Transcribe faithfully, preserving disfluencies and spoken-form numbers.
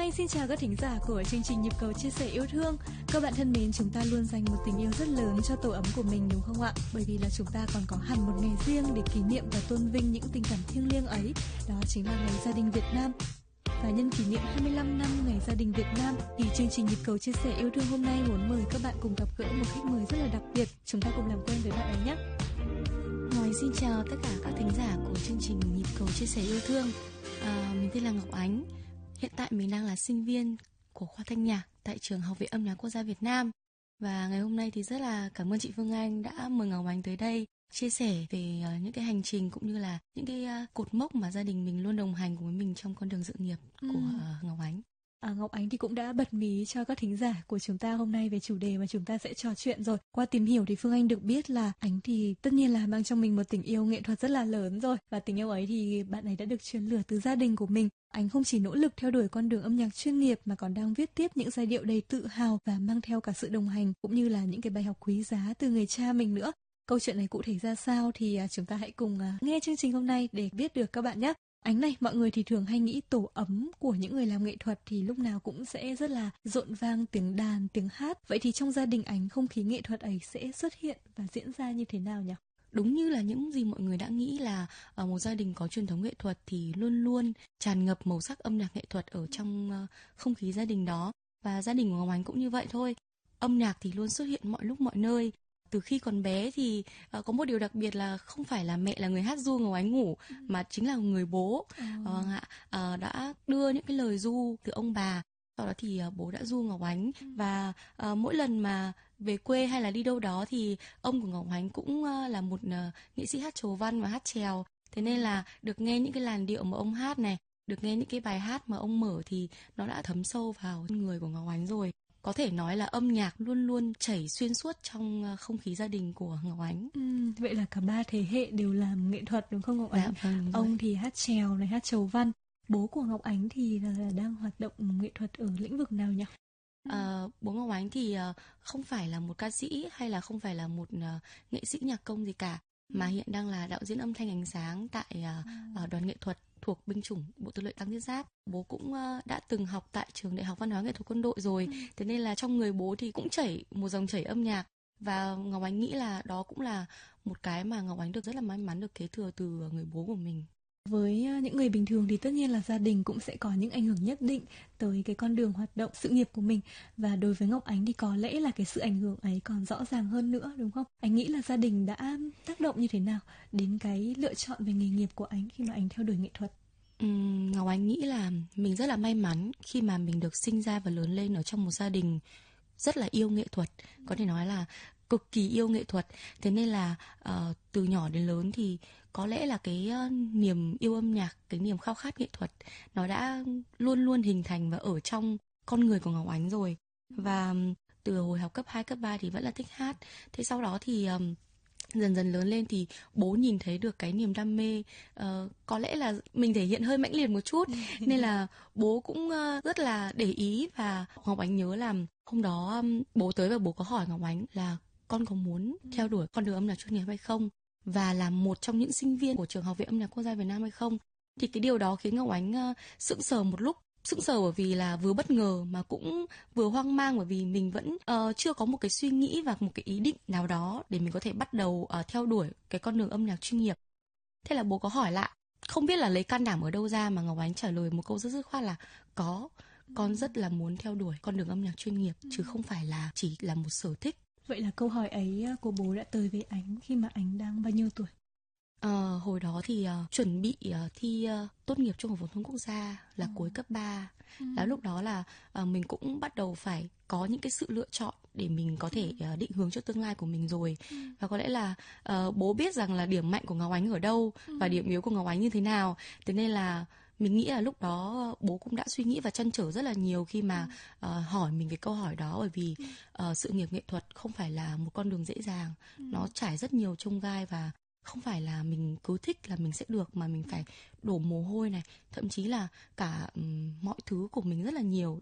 Hi, xin chào các thính giả của chương trình Nhịp cầu chia sẻ yêu thương. Các bạn thân mến, chúng ta luôn dành một tình yêu rất lớn cho tổ ấm của mình đúng không ạ? Bởi vì là chúng ta còn có hẳn một ngày riêng để kỷ niệm và tôn vinh những tình cảm thiêng liêng ấy. Đó chính là Ngày Gia đình Việt Nam. Và nhân kỷ niệm hai mươi lăm năm Ngày Gia đình Việt Nam thì chương trình Nhịp cầu chia sẻ yêu thương hôm nay muốn mời các bạn cùng gặp gỡ một khách mời rất là đặc biệt. Chúng ta cùng làm quen với bạn ấy nhé. Rồi, xin chào tất cả các thính giả của chương trình Nhịp cầu chia sẻ yêu thương. à, Mình tên là Ngọc Ánh. Hiện tại mình đang là sinh viên của khoa thanh nhạc tại trường Học viện Âm nhạc Quốc gia Việt Nam. Và ngày hôm nay thì rất là cảm ơn chị Phương Anh đã mời Ngọc Ánh tới đây chia sẻ về uh, những cái hành trình cũng như là những cái uh, cột mốc mà gia đình mình luôn đồng hành cùng với mình trong con đường sự nghiệp ừ. của uh, Ngọc Ánh. À, Ngọc Ánh thì cũng đã bật mí cho các thính giả của chúng ta hôm nay về chủ đề mà chúng ta sẽ trò chuyện rồi. Qua tìm hiểu thì Phương Anh được biết là Ánh thì tất nhiên là mang trong mình một tình yêu nghệ thuật rất là lớn rồi. Và tình yêu ấy thì bạn ấy đã được truyền lửa từ gia đình của mình. Ánh không chỉ nỗ lực theo đuổi con đường âm nhạc chuyên nghiệp mà còn đang viết tiếp những giai điệu đầy tự hào và mang theo cả sự đồng hành cũng như là những cái bài học quý giá từ người cha mình nữa. Câu chuyện này cụ thể ra sao thì chúng ta hãy cùng nghe chương trình hôm nay để biết được các bạn nhé. Ánh này, mọi người thì thường hay nghĩ tổ ấm của những người làm nghệ thuật thì lúc nào cũng sẽ rất là rộn vang tiếng đàn, tiếng hát. Vậy thì trong gia đình Ánh, không khí nghệ thuật ấy sẽ xuất hiện và diễn ra như thế nào nhỉ? Đúng như là những gì mọi người đã nghĩ là ở một gia đình có truyền thống nghệ thuật thì luôn luôn tràn ngập màu sắc âm nhạc nghệ thuật ở trong không khí gia đình đó. Và gia đình của Ngọc Ánh cũng như vậy thôi. Âm nhạc thì luôn xuất hiện mọi lúc mọi nơi. Từ khi còn bé thì uh, có một điều đặc biệt là không phải là mẹ là người hát ru Ngọc Ánh ngủ, ừ. mà chính là người bố ừ. uh, uh, đã đưa những cái lời ru từ ông bà. Sau đó thì uh, bố đã ru Ngọc Ánh ừ. và uh, mỗi lần mà về quê hay là đi đâu đó thì ông của Ngọc Ánh cũng uh, là một uh, nghệ sĩ hát chầu văn và hát chèo. Thế nên là được nghe những cái làn điệu mà ông hát này, được nghe những cái bài hát mà ông mở thì nó đã thấm sâu vào người của Ngọc Ánh rồi. Có thể nói là âm nhạc luôn luôn chảy xuyên suốt trong không khí gia đình của Ngọc Ánh. Ừ, vậy là cả ba thế hệ đều làm nghệ thuật đúng không Ngọc Ánh? Dạ, vâng, ông rồi. thì hát chèo này, hát chầu văn. Bố của Ngọc Ánh thì là, là đang hoạt động nghệ thuật ở lĩnh vực nào nhỉ? À, bố Ngọc Ánh thì uh, không phải là một ca sĩ hay là không phải là một uh, nghệ sĩ nhạc công gì cả, mà hiện đang là đạo diễn âm thanh ánh sáng tại uh, uh, đoàn nghệ thuật thuộc binh chủng Bộ Tư lệnh Tăng Thiết Giáp. Bố cũng uh, đã từng học tại trường Đại học Văn hóa Nghệ thuật Quân đội rồi. ừ. Thế nên là trong người bố thì cũng chảy một dòng chảy âm nhạc. Và Ngọc Ánh nghĩ là đó cũng là một cái mà Ngọc Ánh được rất là may mắn được kế thừa từ người bố của mình. Với những người bình thường thì tất nhiên là gia đình cũng sẽ có những ảnh hưởng nhất định tới cái con đường hoạt động sự nghiệp của mình. Và đối với Ngọc Ánh thì có lẽ là cái sự ảnh hưởng ấy còn rõ ràng hơn nữa đúng không? Anh nghĩ là gia đình đã tác động như thế nào đến cái lựa chọn về nghề nghiệp của Ánh khi mà Ánh theo đuổi nghệ thuật? Uhm, Ngọc Ánh nghĩ là mình rất là may mắn khi mà mình được sinh ra và lớn lên ở trong một gia đình rất là yêu nghệ thuật. Có thể nói là cực kỳ yêu nghệ thuật. Thế nên là uh, từ nhỏ đến lớn thì có lẽ là cái uh, niềm yêu âm nhạc, cái niềm khao khát nghệ thuật nó đã luôn luôn hình thành và ở trong con người của Ngọc Ánh rồi. Và um, từ hồi học cấp hai, cấp ba thì vẫn là thích hát. Thế sau đó thì um, dần dần lớn lên thì bố nhìn thấy được cái niềm đam mê, uh, có lẽ là mình thể hiện hơi mãnh liệt một chút nên là bố cũng uh, rất là để ý. Và Ngọc Ánh nhớ là hôm đó um, bố tới và bố có hỏi Ngọc Ánh là con có muốn theo đuổi con đường âm nhạc chuyên nghiệp hay không, và là một trong những sinh viên của trường Học viện Âm nhạc Quốc gia Việt Nam hay không. Thì cái điều đó khiến Ngọc Ánh uh, sững sờ một lúc. Sững sờ bởi vì là vừa bất ngờ mà cũng vừa hoang mang, bởi vì mình vẫn uh, chưa có một cái suy nghĩ và một cái ý định nào đó để mình có thể bắt đầu uh, theo đuổi cái con đường âm nhạc chuyên nghiệp. Thế là bố có hỏi lại, không biết là lấy can đảm ở đâu ra mà Ngọc Ánh trả lời một câu rất dứt khoát là có, con rất là muốn theo đuổi con đường âm nhạc chuyên nghiệp chứ không phải là chỉ là một sở thích. Vậy là câu hỏi ấy của bố đã tới với Ánh khi mà Ánh đang bao nhiêu tuổi? Uh, hồi đó thì uh, chuẩn bị uh, thi uh, tốt nghiệp Trung học phổ thông quốc gia là ừ. cuối cấp ba. ừ. Là lúc đó là uh, mình cũng bắt đầu phải có những cái sự lựa chọn để mình có thể uh, định hướng cho tương lai của mình rồi. ừ. Và có lẽ là uh, bố biết rằng là điểm mạnh của Ngọc Ánh ở đâu ừ. và điểm yếu của Ngọc Ánh như thế nào. Thế nên là mình nghĩ là lúc đó bố cũng đã suy nghĩ và trăn trở rất là nhiều khi mà uh, hỏi mình cái câu hỏi đó, bởi vì uh, sự nghiệp nghệ thuật không phải là một con đường dễ dàng. ừ. Nó trải rất nhiều chông gai và không phải là mình cứ thích là mình sẽ được, mà mình phải đổ mồ hôi này, thậm chí là cả um, mọi thứ của mình rất là nhiều